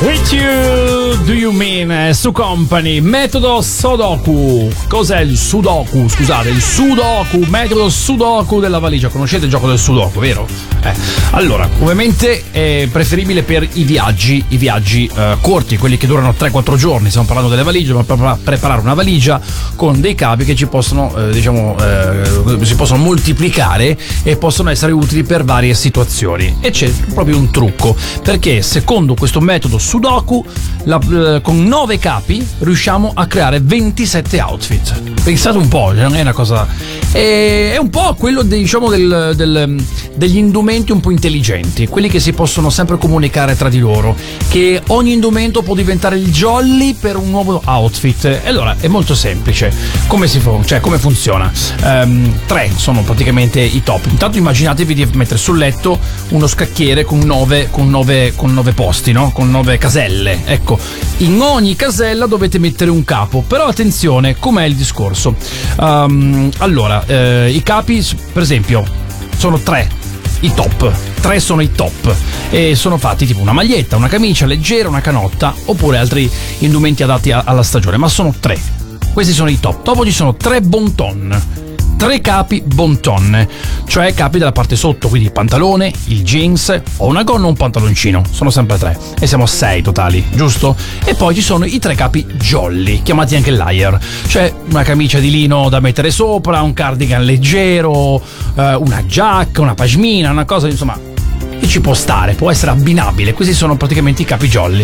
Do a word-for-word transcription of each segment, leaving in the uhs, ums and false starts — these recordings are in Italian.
With you, do you mean? Su Company, metodo Sudoku. Cos'è il Sudoku? Scusate, il Sudoku, metodo Sudoku della valigia. Conoscete il gioco del Sudoku, vero? Eh. Allora, ovviamente è preferibile per i viaggi, i viaggi eh, corti, quelli che durano tre quattro giorni. Stiamo parlando delle valigie, ma per preparare una valigia con dei capi che ci possono, eh, diciamo, eh, si possono moltiplicare e possono essere utili per varie situazioni. E c'è proprio un trucco, perché secondo questo metodo Sudoku, la, eh, con nove capi riusciamo a creare ventisette outfit. Pensate un po', non è una cosa. È, è un po' quello dei, diciamo del, del, degli indumenti un po' intelligenti, quelli che si possono sempre comunicare tra di loro, che ogni indumento può diventare il jolly per un nuovo outfit. E allora è molto semplice. Come si fa? Cioè, come funziona? Um, tre sono praticamente i top. Intanto immaginatevi di mettere sul letto uno scacchiere con nove, con nove, con nove posti, no? Con nove caselle. Ecco, in ogni casella dovete mettere un capo. Però attenzione, com'è il discorso? Um, allora, eh, i capi, per esempio, sono tre, i top. Tre sono i top e sono fatti tipo una maglietta, una camicia leggera, una canotta oppure altri indumenti adatti a, alla stagione, ma sono tre. Questi sono i top. Dopo ci sono tre bon ton. Tre capi bon ton, cioè capi della parte sotto, quindi il pantalone, il jeans o una gonna o un pantaloncino, sono sempre tre e siamo sei totali, giusto? E poi ci sono i tre capi jolly, chiamati anche layer, cioè una camicia di lino da mettere sopra, un cardigan leggero, eh, una giacca, una pashmina, una cosa insomma che ci può stare, può essere abbinabile. Questi sono praticamente i capi jolly.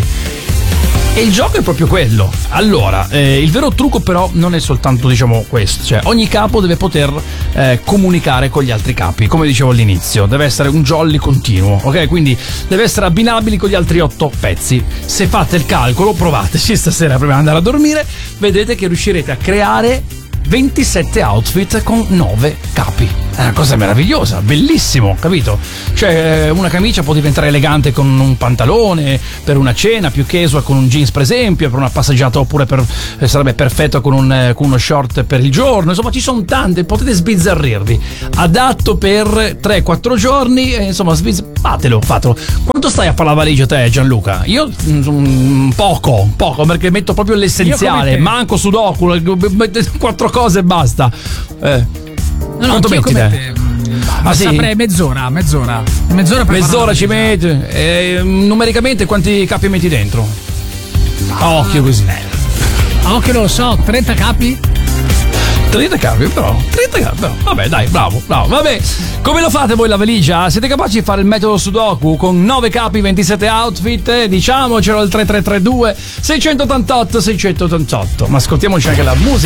E il gioco è proprio quello. Allora, eh, il vero trucco però non è soltanto, diciamo, questo. Cioè, ogni capo deve poter eh, comunicare con gli altri capi, come dicevo all'inizio. Deve essere un jolly continuo, ok? Quindi deve essere abbinabili con gli altri otto pezzi. Se fate il calcolo, provateci stasera prima di andare a dormire, vedete che riuscirete a creare ventisette outfit con nove capi. È una cosa meravigliosa, bellissimo, capito? Cioè, una camicia può diventare elegante con un pantalone, per una cena più casual con un jeans per esempio, per una passeggiata, oppure per, eh, sarebbe perfetto con, un, con uno short per il giorno. Insomma, ci sono tante, potete sbizzarrirvi. Adatto per tre quattro giorni, eh, insomma, sbizz- fatelo, fatelo. Quanto stai a fare la valigia te, Gianluca? Io mm, poco, poco, perché metto proprio l'essenziale, manco Sudoku, quattro cose e basta. Eh. No, no, quanto metti te? te? Ah, sì? Saprei mezz'ora, mezz'ora. Mezz'ora, per mezz'ora ci metti. E, numericamente quanti capi metti dentro? A occhio così. A occhio non lo so, trenta capi? trenta capi però, trenta capi però. Vabbè, dai, bravo, bravo. Vabbè, come lo fate voi la valigia? Siete capaci di fare il metodo Sudoku con nove capi, ventisette outfit? Diciamocelo al tre tre tre due sei otto otto sei otto otto. Ma ascoltiamoci anche la musica.